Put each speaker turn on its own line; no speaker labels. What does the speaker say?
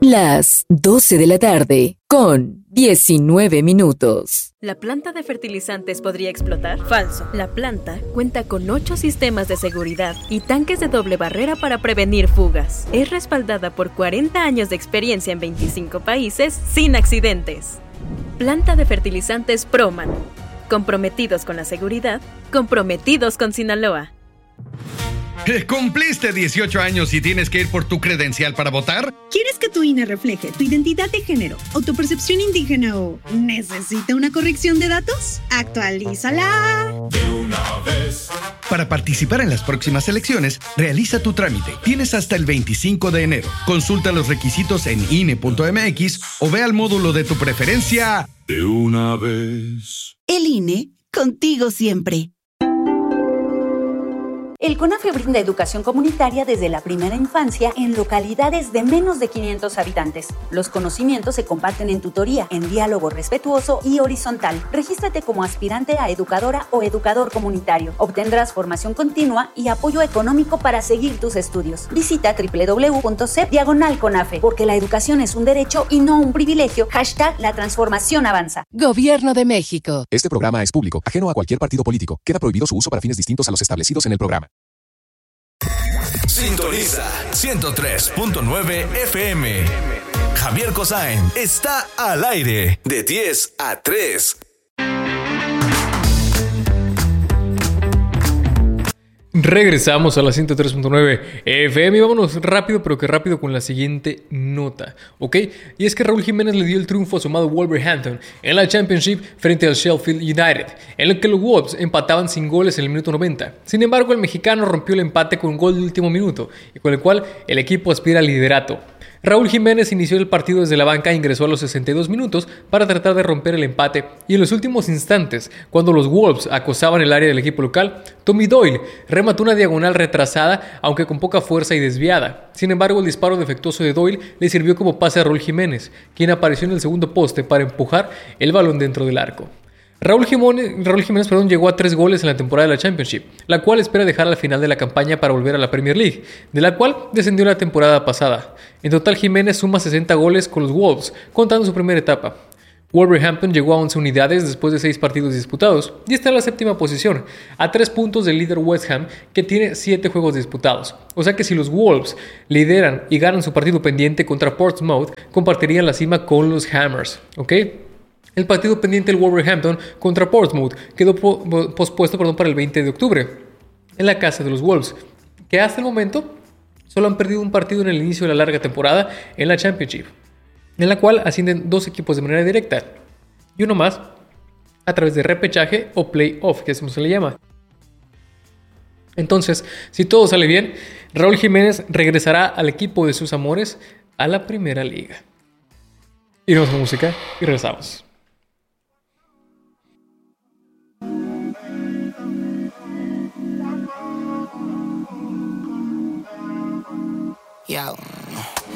Las 12 de la tarde, con 19 minutos.
¿La planta de fertilizantes podría explotar? Falso. La planta cuenta con 8 sistemas de seguridad y tanques de doble barrera para prevenir fugas. Es respaldada por 40 años de experiencia en 25 países sin accidentes. Planta de fertilizantes Proman. Comprometidos con la seguridad, comprometidos con Sinaloa.
¿Cumpliste 18 años y tienes que ir por tu credencial para votar?
¿Quieres que tu INE refleje tu identidad de género, autopercepción indígena o necesita una corrección de datos? ¡Actualízala!
De una vez.
Para participar en las próximas elecciones, realiza tu trámite. Tienes hasta el 25 de enero. Consulta los requisitos en INE.mx o ve al módulo de tu preferencia.
De una vez.
El INE, contigo siempre.
El CONAFE brinda educación comunitaria desde la primera infancia en localidades de menos de 500 habitantes. Los conocimientos se comparten en tutoría, en diálogo respetuoso y horizontal. Regístrate como aspirante a educadora o educador comunitario. Obtendrás formación continua y apoyo económico para seguir tus estudios. Visita www.cep/CONAFE, porque la educación es un derecho y no un privilegio. #La transformación avanza.
Gobierno de México.
Este programa es público, ajeno a cualquier partido político. Queda prohibido su uso para fines distintos a los establecidos en el programa.
Sintoniza 103.9 FM. Javier Kosain está al aire de 10 a 3.
Regresamos a la 103.9 FM y vámonos rápido, pero que rápido con la siguiente nota, ¿ok? Y es que Raúl Jiménez le dio el triunfo a su amado Wolverhampton en la Championship frente al Sheffield United, en el que los Wolves empataban sin goles en el minuto 90. Sin embargo, el mexicano rompió el empate con un gol de último minuto, y con el cual el equipo aspira al liderato. Raúl Jiménez inició el partido desde la banca e ingresó a los 62 minutos para tratar de romper el empate, y en los últimos instantes, cuando los Wolves acosaban el área del equipo local, Tommy Doyle remató una diagonal retrasada, aunque con poca fuerza y desviada. Sin embargo, el disparo defectuoso de Doyle le sirvió como pase a Raúl Jiménez, quien apareció en el segundo poste para empujar el balón dentro del arco. Raúl Jiménez llegó a 3 goles en la temporada de la Championship, la cual espera dejar al final de la campaña para volver a la Premier League, de la cual descendió la temporada pasada. En total, Jiménez suma 60 goles con los Wolves, contando su primera etapa. Wolverhampton llegó a 11 unidades después de 6 partidos disputados y está en la 7ª posición, a 3 puntos del líder West Ham, que tiene 7 juegos disputados. O sea que si los Wolves lideran y ganan su partido pendiente contra Portsmouth, compartirían la cima con los Hammers, ¿ok? El partido pendiente del Wolverhampton contra Portsmouth quedó pospuesto para el 20 de octubre, en la casa de los Wolves, que hasta el momento solo han perdido un partido en el inicio de la larga temporada en la Championship, en la cual ascienden 2 equipos de manera directa y uno más a través de repechaje o playoff, que es como se le llama. Entonces, si todo sale bien, Raúl Jiménez regresará al equipo de sus amores a la Primera Liga. Iremos a la música y regresamos.
Yo,